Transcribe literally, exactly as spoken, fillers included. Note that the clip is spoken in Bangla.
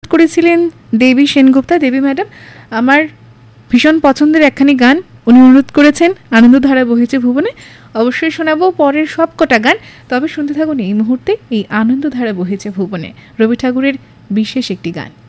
করেছিলেন দেবী সেনগুপ্তা। দেবী ম্যাডাম, আমার ভীষণ পছন্দের একখানি গান উনি অনুরোধ করেছেন, আনন্দধারা বহেছে ভুবনে। অবশ্যই শোনাবো পরের সব কটা গান, তবে শুনতে থাকুন এই মুহূর্তে এই আনন্দধারা বহেছে ভুবনে, রবি ঠাকুরের বিশেষ একটি গান।